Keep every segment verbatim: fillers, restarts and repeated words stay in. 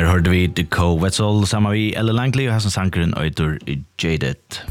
Her hørte vi The Co-Wetzel sammen med Elle Langley og Hassan Sankeren Øyder Jaded.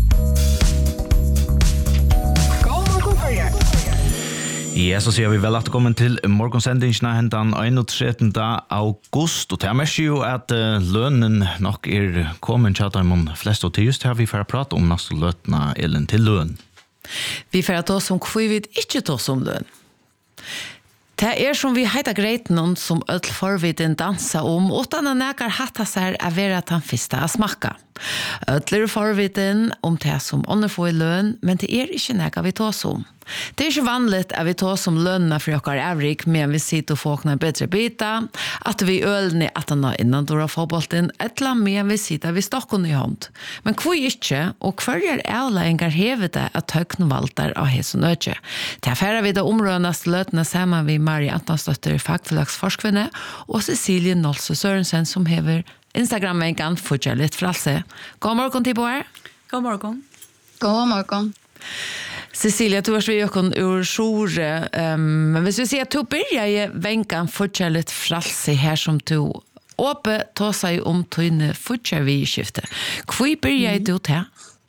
Ja, så sier vi vel at kommer til morgonsendingen hentan trettende august, og det er mest jo at uh, lønnen nok er kommet til at de fleste, og til just her vi får prate om neste løtene eller til lønn. Vi får ta oss om hvor vi ikke ta oss om lønn. Det er som vi heter greit noen som ødel forviden dansa om, utan å nægge hatta seg å være den første å smakke. Ødler forviden om det som ånder får i lønn, men det er ikke nægge vi tar oss om. Det er ikke vanlig at vi tar oss om lønene for dere avrik, men vi sitter og får en bedre bita, at vi ølene at han har innan dårlig fotbollen, et eller annet men vi sitter vi stokken i hånd. Men hvor ikke, og hver er avleggingar hevet det at høyken valgte av hese nødje. Det er færre vi da områdene løtene sammen vi Marie Antonstøtter, fagfelagsforskvinne, og Cecilie Nolse Sørensen, som hever Instagram-venken fortsatt litt fralse. God morgen til på her. God morgen. God morgen. Cecilia, du har svig okon ur sjore, um, men hvis vi sier at du byrja i venkan fortsatt litt fralse her som du åpe ta seg om tøyne fortsatt vi i skiftet. Hvor byrja i du til?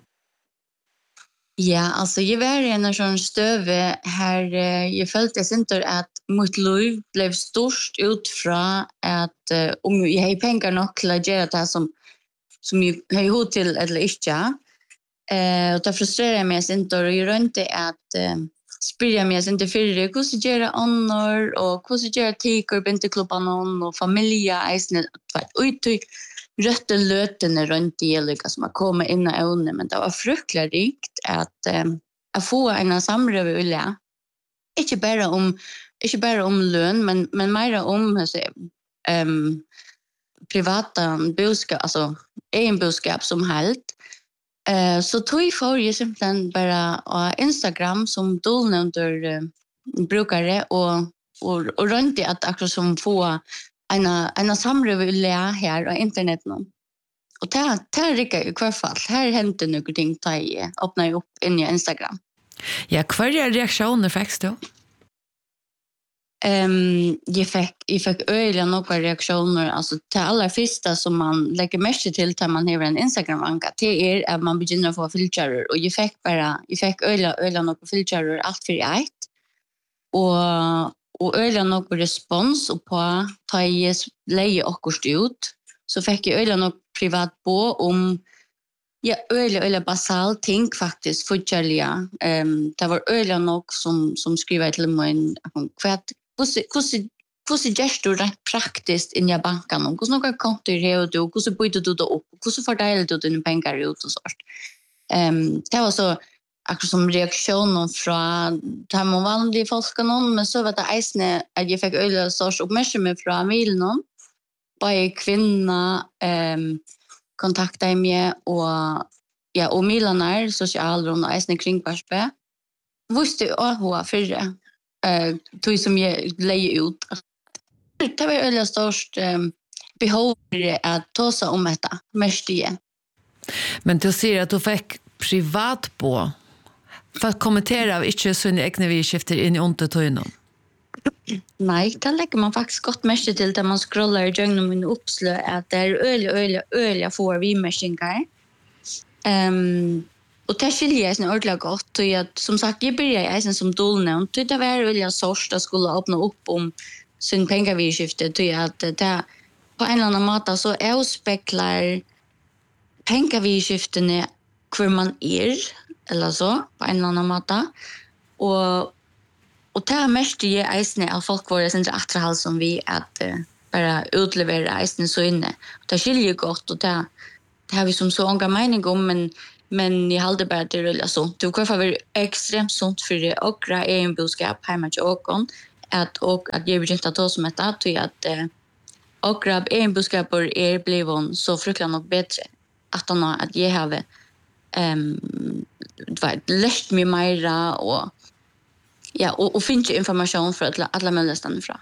Ja, alltså jag var i en sån støve her jag følte jeg synte at mitt liv blev stort ut fra at uh, om jeg har pengar nok til å gjøre det som, som jeg har hod til eller ikke. Uh, og da frustrerer jeg meg synte og jeg rønte at uh, spyrer jeg meg synte fyrre hvordan gjør det ånder og hvordan gjør det tiker, binteklubben og familie, eisene, uttøy røtte løtene rundt i Elika som har kommet inn av øvnene, men det var fryktelig rikt at um, jeg få en samrøve ulle. Ikke bare om, ikke bare om løn, men, men mer om altså, um, privata boskap, altså egen boskap som helt. Uh, så tog jeg for jeg simpelthen bare av Instagram som dolnevnter uh, brukere og, og, og rundt i at akkurat som få en en samrøve her på internet nå. Og det det rykker i hvert fall. Her henter noen ting da jeg åpner opp inn i Instagram. Ja, hva er reaksjoner fikk du? Um, jeg fikk, jeg fikk øyelig noen reaksjoner. Altså, det aller første som man legger mest til til man har en Instagram-anka, det er at man begynner å få filtrer. Og jeg fikk bare, jeg fikk øyelig, øyelig noen filtrer alt for ett. Og og øyla nok respons og på ta i leie akkurat ut, så fikk jeg øyla nok privat på om ja, øyla, øyla basal ting faktisk fortjellige. Um, det var øyla nok som, som skriver til meg hvordan gjør du rett praktisk inn i banken, hvordan noen kontor har du, hvordan bytter du det opp, hvordan fordeler du dine penger ut og sånt. Um, det var så akkurat som reaksjonen fra de vanlige folkene, men så var det eisende at jeg fikk øyne størst oppmerksomhet fra milen. Bare kvinner um, kontaktet meg, og, ja, og milen er sosialrom og eisende kringparspe. Visste jeg også hva fyrre, uh, tog som jeg leier ut. Det var øyne størst um, behov for å ta seg om dette, mest igjen. Men du sier at du fikk privat på, for å kommentere av ikke sånne egne vi skifter inn i onte tøyene? Nei, det legger man faktisk godt mest til da man scroller i døgnet min oppslø at det er øyelig, øyelig, øyelig få vi-mersinger. Um, og det skiljer jeg sånn ordentlig godt, og jeg, som sagt, jeg begynner jeg som dolnevnt, og det var øyelig sørst å skulle åpne opp om sin pengevirskifte, og at det på en eller annen måte så avspekler pengevirskiftene hvor man er, eller så, på en eller annen måte. Og, og det er mest i eisene at folk var sin atterhald som vi at uh, bare utlevere eisene så inne. Og det skiljer godt, og det, det har vi som så unge mening om, men, men jeg halde bare det ruller sånt. Det var for ekstremt sånt for det åkra egen boskap hjemme til åkon, at, og, at jeg begynte å ta som et at, at uh, åkra egen boskaper er blevet så fryktelig nok bedre at, at jeg har ehm um, lärt mig mera och ja och och finns information för alla alla möjligheter fra.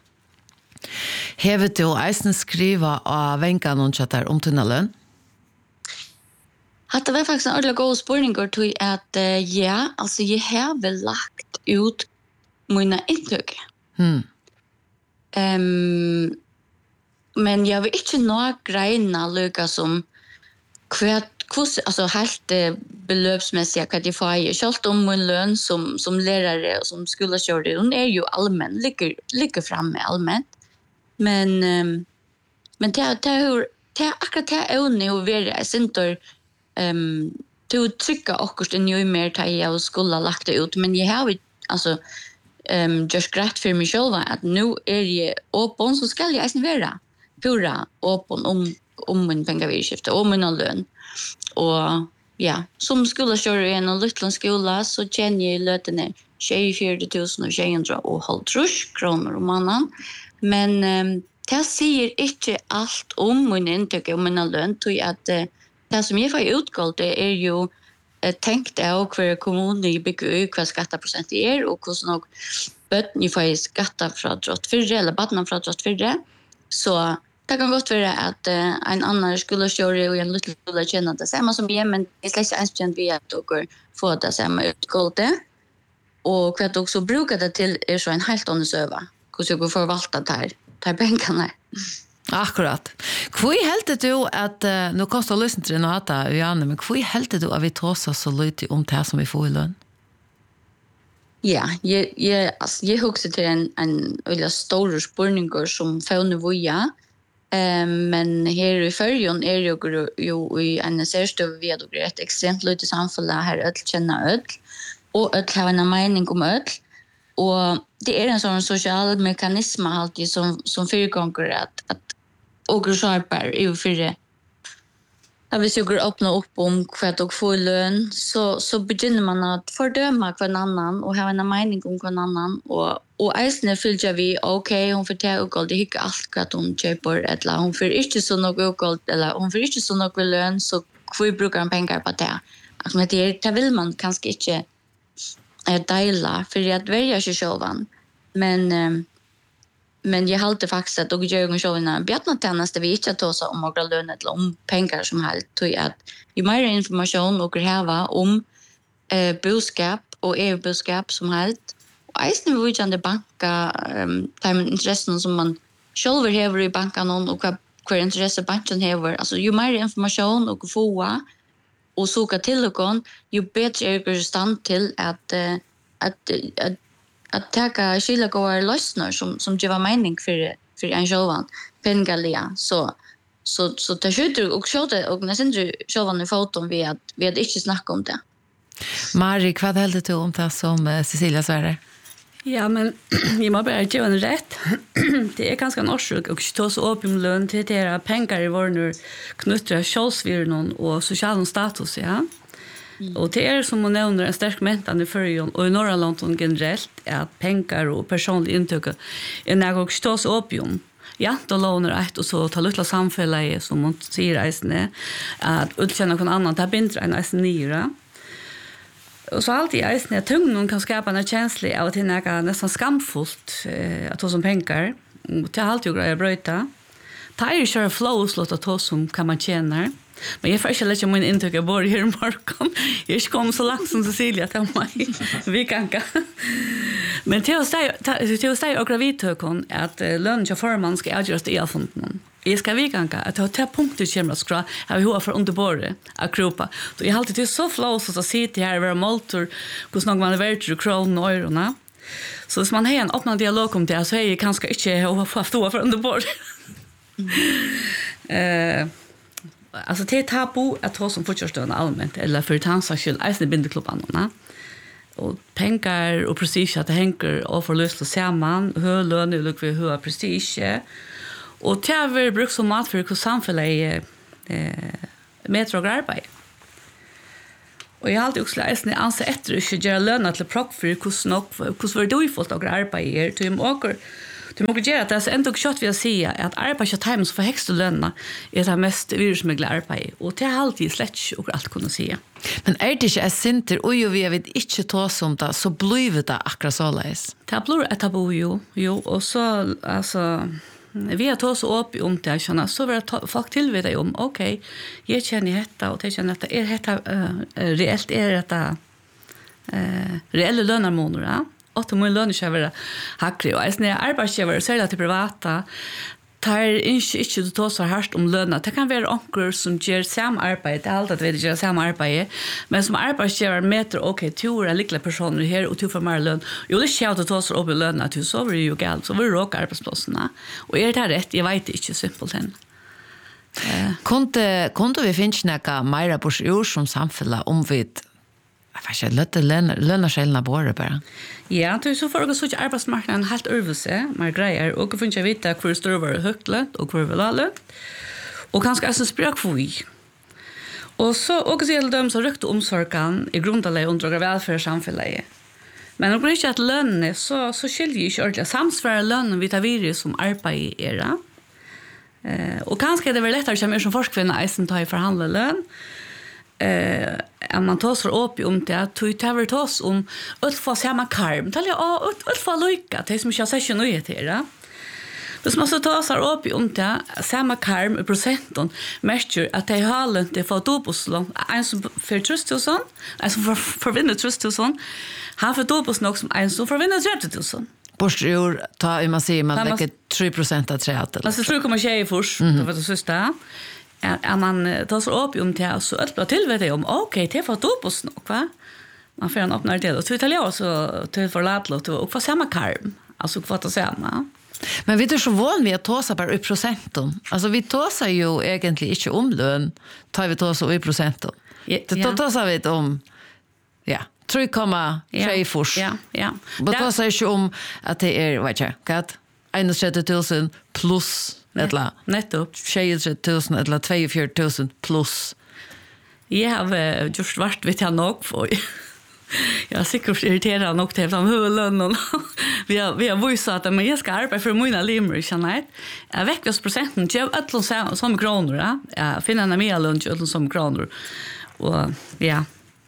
Hevet du eisen skriva av venkan och chattar om tunnelen? Att det var faktiskt en ordentlig god spårning går till att uh, ja, alltså jag har väl lagt ut mina intryck. Hmm. Ehm um, men jag vill inte nå greina lika som kvart kus alltså helt eh, belöpsmässiga kan det få ju självt om en lön som som lärare och som skolastjärde hon är ju allmän ligger ligger framme allmänt men um, men det det hur det akkurat det är nu hur vi är center ehm to trycka också en ny mer ta jag skulle lagt ut men jag har alltså ehm just grätt för mig själv att nu är det öppen så ska jag inte vara pura öppen om om en pengavirskifte om en lön och ja som skulle köra en en liten skola så känner jag lötene tjugofyra tusen och tjugofyra och halvtrus kronor om månaden men um, det säger inte allt om min intryck om min lön till att uh, det som jag får utgått det är ju uh, tänkt av hver kommun i bygger ut vad skatteprocent är och hur nog böt ni får skatta från drott fyrre eller badna från drott fyrre så det kan godt være at uh, en annen skulle kjøre og en liten skulle kjenne det samme som vi, men jeg slags ens bekjent vi at dere får det samme utgående. Og hva dere så bruker det til er så en helt annen søve. Hvordan dere forvalter det her, de pengene. Akkurat. Hvor heldte du at, uh, nå kan du lyssna til noe hatt, Janne, men hvor heldte du at vi tar oss så lite om det som vi får i lønn? Ja, jeg, jeg, altså, jeg husker til en, en veldig stor spørninger som fauner voja, Um, men her i förrjon är det ju, ju i en särstov vi har ett extremt lite samfälle här öll känna öll och öll har en mening om öll och det är en sån social mekanism alltid som som förekommer att att och skärper i för jag vill ju öppna upp om vad och få lön så så börjar man att fördöma kvar annan och ha en mening om kvar annan och och äsne fylja vi okej hon förtär och gold det gick allt att hon köper eller hon för inte så något gold eller hon för inte så något lön så kvui brukar en pengar på det alltså med det det vill man kanske inte är dela för att välja sig självan men um, men jag håller faktiskt att och gör en show innan Bjartna tjänste vi inte att oss om några lön eller om pengar som helt tror att ju mer information och häva om eh budskap och är budskap som helt och även vi kan det banka um, time intressen som man själv har i banken och vad intresse banken har alltså ju mer information och få och söka till och kon ju bättre är det stand till att uh, att att att ta skilja går lösnar som som ger mening för för en självan pengalia så så så det skjuter och skjuter och nästan du självan i foton vi att vi hade inte snackat om det. Mari, vad hade du om det som Cecilia sa? Ja, men jag må bara ge en rätt. Det är ganska norsjuk och ta så upp om lön till era pengar i vår nu knuttra självsvirnon och social status, ja. Mm. Och det är som hon nämner en stark mentan i förrjon och i norra London generellt att pengar och personlig intryck är något att ta sig upp om. Ja, då lånar ett och så tar lilla samfällige som hon säger eisne att utkänna någon annan det binder en eisne nyra. Och så alltid eisne att tungen kan skapa en känsla av att det är nästan skamfullt eh, att ta som pengar. Och det har alltid grejer bröta. Det är ju köra flows låt att ta som kan man tjäna. Men jag får inte lägga min intryck av bor här i morgon. Jag är kom så långt som Cecilia till mig. Vi kan inte. Men till att säga och gravidtökon att lön till förman ska avgöras i avfunden. Jag ska vi kan att ta till punkter kommer att skra har vi hur för underbordet att kropa. Så jag har alltid så flows så att sitta här över motor hur snart man är värd till kron och eurona. Så hvis man har en öppnad dialog om det så är det kanske inte att få stå för underbordet. Eh Alltså det är tabu att ha som fortsättande allmänt eller för tansaskil även bindeklubbarna. Och pengar och prestige att det hänger och för löst samman hur lön och vi hur prestige och täver bruk som mat för hur samhället eh metrograrbai. Och jag har alltid också läst när anser efter att göra lön till prock för hur snock hur var det i fått och arbete till en åker. Du måste göra att det är ändå kört vi att säga att arbeta times för högsta lönerna är det mest virusmöjliga arbete. Och det är alltid slätt och allt kunna säga. Men är det inte ett center och ju vi vet inte ta som det så blir det akkurat så läs. Det blir ett tabu ju. Jo, och så alltså vi har tagit så upp om det känna så vill jag folk tillvida om okej, okay, jag känner detta och det känner att är detta uh, reellt är detta uh, reella lönarmoner, ja. Och de lön ska vara hackre och är när arbetsgivare säger till privata tar ikke, ikke du tar så hardt om lønna. Det kan være onker som gjør samme arbeid, det er alltid at vi gjør samme arbeid, men som arbeidsgiver meter, ok, to er likle personer her, og to får mer lønn. Jo, det skjer at du tar så opp i lønna, så blir det jo galt, så blir det råk arbeidsplassene. Og er det rett? Jeg vet ikke simpelt hen. Eh. Kunde, kunde vi finne noe mer på ord som samfunnet om vi jag vet inte, lite lönnarskillna på det bara. Ja, det är så för att så att arbetsmarknaden helt överse, med grejer och finns jag vita hur står över högt lön och hur vill alla. Och kanske alltså språk för vi. Och så också gäller de som rykt omsorgen i grundläggande under välfärdssamhället. Men om det inte att lön så så skiljer ju inte samsvara lön vi tar vidare som arbetar i era. Eh och kanske är det väl lättare som är som forskvinna isen tar i förhandla lön. Eh uh, man tar så upp om det att du tar väl oss om att få samma karm. Tal jag att att få lycka det som jag säger nu heter det. Det måste ta så upp om det samma karm i procenten märker att det har inte fått upp oss långt en som för trust och sån alltså för förvinna trust och sån har fått upp oss något som en som förvinna trust och sån. Borsjord ta i man säger man lägger tre procent av träet. Alltså tre komma tjej först då vet du sista. Ja, man tar så upp om det så allt blir till vet jag om okej det får upp oss nog va. Man får en öppnar det och tittar jag så till förlatlåt och få samma karm alltså få ta samma. Men vi är så van vid att ta sig bara i procenten. Alltså vi tar sig ju egentligen inte om lön tar vi tar så i procenten. Det tar tar sig vi om ja tre komma tre fors. Ja, ja. Det tar sig ju om att det är vad jag kat tretton tusen plus eller nettopp tjugotre tusen eller tjugofyra tusen plus. Jag har just varit vet jag nog för. Jag är säkert irriterad nog till de huvudlönen. Vi har vi har visat att man ska arbeta för mina limmer, känner jag. Jag väcker procenten till alla som kronor, ja. Jag finner en mer lön till som kronor. Och ja.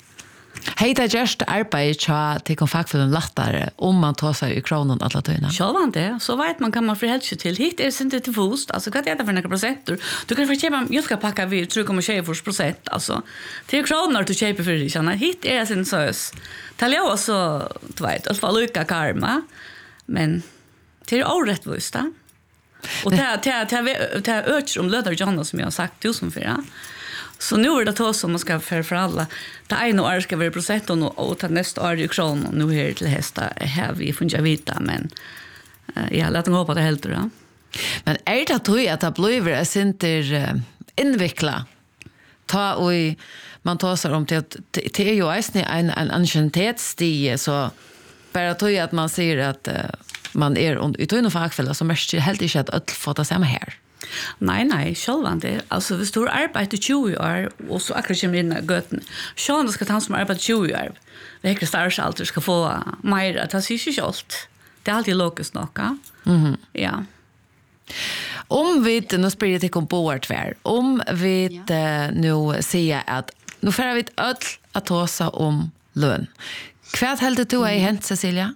Hej det just arbete cha till konfakt för den lättare om man tar sig i kronan alla tiden. Så var det. Så vet man kan man förhålla sig till hit är inte till fast. Alltså vad är det för några procent? Du kan förköpa jag ska packa vi tre komma tjugo procent alltså. Till kronor du köper för dig såna hit är sin sås. Tal jag också du vet att få lycka karma. Men till orättvist då. Och det det det det ökar om löder Jonas som jag har sagt tusen fyra. Så nu är det då som man ska för för alla. Det ena år ska vara procent och och ta nästa år i kron nu här till hästa här vi får jag vita men uh, ja låt mig hoppa det helt då. Men är det tror jag att det blir är synter uh, inveckla. Ta och man tar sig om till att det är ju en en anciennitetsstige så bara tror jag att man ser att uh, man är ut under fackfälla som är helt inte att allt får ta samma här. Nej, nej, självande. Alltså, hvis du har arbetat tjugo år och så akkurat kommer in i götten, självande ska han som har arbetat tjugo år, det är starkt allt ska få mer att ha sig allt. Det är alltid logiskt nog. Mhm. Ja. Om vi, nu spyr jag till om på vårt tvär, om vi ja. nu säger att nu får vi öll att ta sig om lön. Vad helt du är i hänt, Cecilia?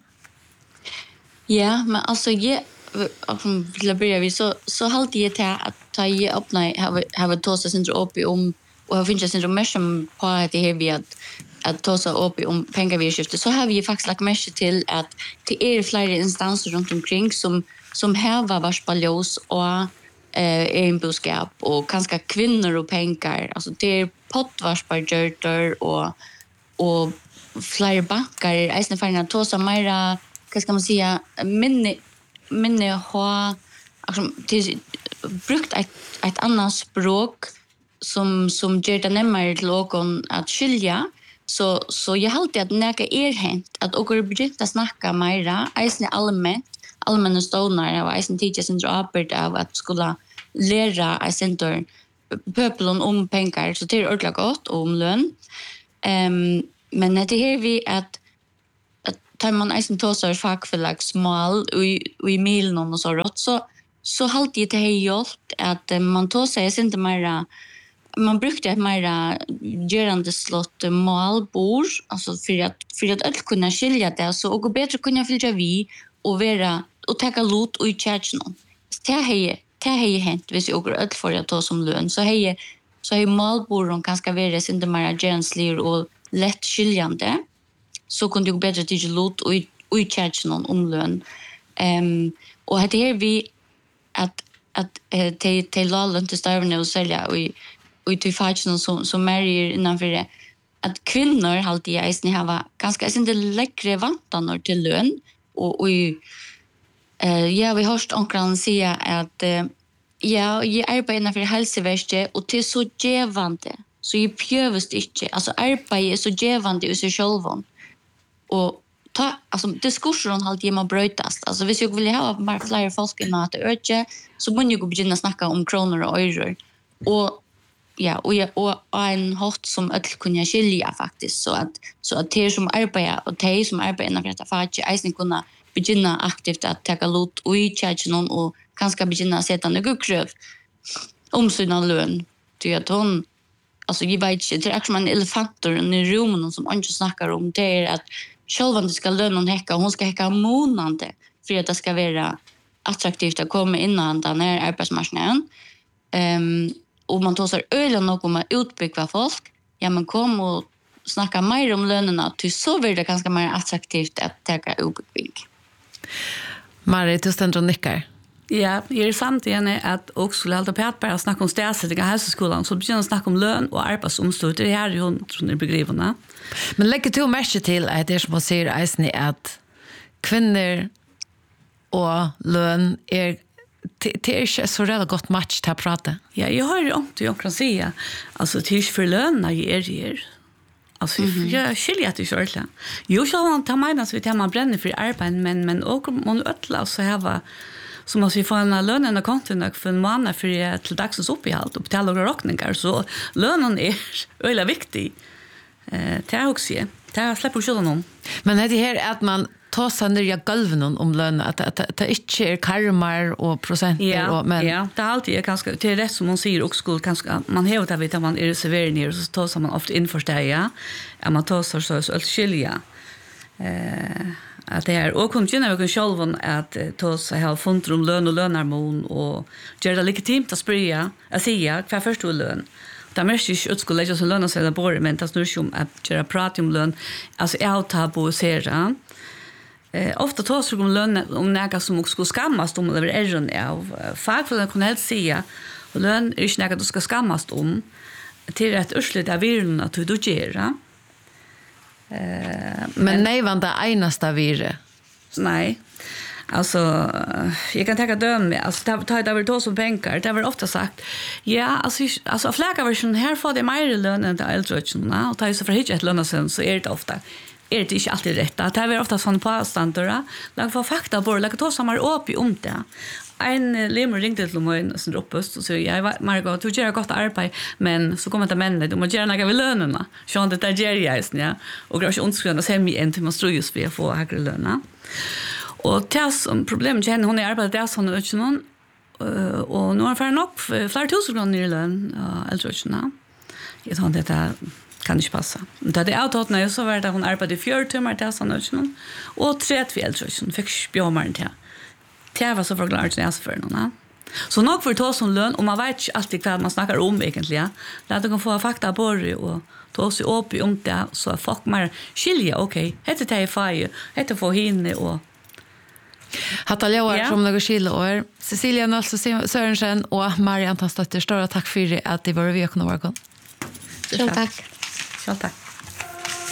Ja, men alltså jag alltså vill börja vi så så halt jag till att ta i upp när have have tossa sin upp om och jag finns ju mer som på att det här vi att att tossa upp om pengar vi skiftar så har vi faktiskt lagt mest till att det är flera instanser runt omkring som som här var varspaljos och eh inboskap och kanske kvinnor och pengar alltså det är pottvarspargjörter och och flera bankar är nästan för att tossa mera vad ska man säga minne minne ha alltså det brukt ett ett annat språk som som gör det närmare till någon att skilja så så jag har alltid att näka är hänt att och börja snacka mera isne allmänt allmänna stonar och isne teachers and uppåt av att skola lära i center pöpeln om pengar så det är ordentligt gott om lön ehm men det här vi att tar man eisen tåsar fackförlagsmål och i milen och så rått så så halt det har gjort att man tåsar är inte mer man brukte ett mer görande slott målbord alltså för att för att allt kunna skilja det så och bättre kunna fylla vi och vara och ta lot och i chatten det har det har hänt vis och allt för att ta som lön så har så har målborden kanske vara inte mer genslir och lätt skiljande så kunde jag bättre till lot och och chatten om lön. Ehm och det här vi att att eh, till till lallen till starvne och sälja och i och i faktiskt som som Mary innanför det att kvinnor alltid i isen har ganska inte läckre vantar till lön och och eh ja vi har onkran säga att eh, ja jag arbetar för hälsoväste och till så gevande så jag pjövst inte alltså arbete är så gevande i sig själv och ta alltså diskussionen halt ge man brötast alltså hvis jag vill ha mer fler folk än att öka så måste jag börja snacka om kronor och euro och ja och jag och en hot som att kunna skilja faktiskt så att så att det som arbetar och det som arbetar för att faktiskt isen kunna börja aktivt att ta lut och i charge någon och kanske börja sätta några krav om sina lön till att hon alltså jag vet inte det är som en elefantor i rummen som inte snackar om det är att själva det ska löna hon häcka hon ska häcka månande för att det ska vara attraktivt att komma innan den här arbetsmarknaden ehm och man tar sig öle något om att utbygga folk ja men kom och snacka mer om lönerna till så blir det ganska mer attraktivt att ta utbygg. Marit du ständer och nickar. Ja, jag är samtidigt att också Lälta Pät bara snacka om städsättning i hälsoskolan så börjar snacka om lön och arbetsomstort. Det här är ju hon tror ni begriperna. Men lägger du märke till att det som man säger eisen att kvinnor och lön är det är inte så rätt gott match till att prata. Ja, jag har ju inte jag kan säga alltså till för lön när jag är här. Alltså mm-hmm. jag skiljer det så ordentligt. Jo, så man tar mig så vi tar man bränner för arbete men men och man öttla så här var så måste vi få en lön och konton för en månad för till dagsens uppehåll och betala några räkningar så lönen är väldigt viktig. Eh det är också det är släpper ju någon. Men det här att man tar sig ner i golven om lön att att det inte är karmar och procent ja, och men ja, det är alltid ganska det är rätt som man säger också skulle kanske man har det vet att man är serverad ner så tar sig man ofta in för det ja. Att man tar sig så så skilja. Eh att det är och kunde ju själva att ta sig ha funt om lön och lönarmon och göra det legitimt att sprida att säga för första lön. Det mest är att skulle lägga så lön och säga på men det snurrar ju om att göra prat om lön alltså är tabuisera. Eh ofta tar sig om lön om några som också ska skammas om det är ju av fackföreningen kan helt säga och lön är inte något du ska skammas om till att urslut av virna att du gör. Eh men nej var det enaste virre. Nej. Alltså jag kan ta döm alltså ta ta det väl då som pengar det var ofta sagt ja alltså alltså flera version här får det mer lön än det äldre och ta så för hit ett lön sen så är det ofta är det inte alltid rätt att det är ofta sån påståndare lag för fakta på lag då som är upp i om det en lemmer ringde till mig som droppast och så jag Margot du gör gott arbete men så kommer det män du måste gärna ge lönerna så det där ger jag ja och kanske onskrona sig mig en till man ströjs för att få högre löner. Och tas som problem känner hon är arbetar där sån och någon och nu har för nog flera tusen kronor i lön alltså så jag tror det där kan inte passa. Det är autot när så var det hon arbetade i fjärde timmar där sån och någon och tre fjäll så hon fick spjåmar inte. Det var så förklarat när jag för någon. Så nog för ta som lön och man vet inte alltid vad man snackar om egentligen. Låt dem få fakta på det och ta sig upp i om det så folk mer skilja okej. Heter det fire, heter få hinne och Hatta Joar yeah. som några kilo Cecilia Nilsson Sørensen och Marianne Tastötter stora tack för att det var vi kunde vara. Så tack. Så tack.